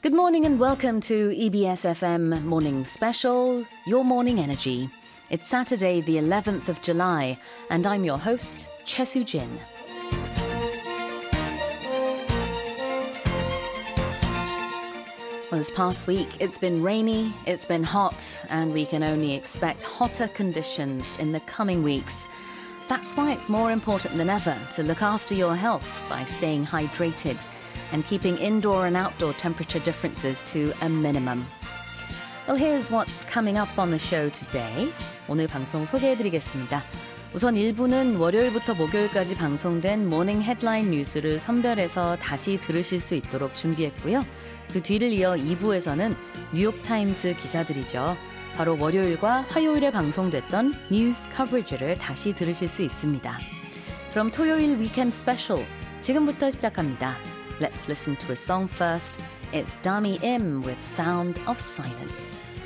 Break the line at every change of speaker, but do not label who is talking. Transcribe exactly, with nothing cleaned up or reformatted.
Good morning and welcome to E B S F M Morning Special, Your Morning Energy. It's Saturday, the eleventh of July, and I'm your host, Choi Soo-jin. Well, this past week, it's been rainy, it's been hot, and we can only expect hotter conditions in the coming weeks. That's why it's more important than ever to look after your health by staying hydrated and keeping indoor and outdoor temperature differences to a minimum. Well, here's what's coming up on the show today. 오늘 방송 소개해드리겠습니다. 우선 일 부는 월요일부터 목요일까지 방송된 모닝 헤드라인 뉴스를 선별해서 다시 들으실 수 있도록 준비했고요. 그 뒤를 이어 이 부에서는 뉴욕타임스 기사들이죠. 바로 월요일과 화요일에 방송됐던 뉴스 커버리지를 다시 들으실 수 있습니다. 그럼 토요일 위켄드 스페셜 지금부터 시작합니다. Let's listen to a song first. It's Dami Im with Sound of Silence.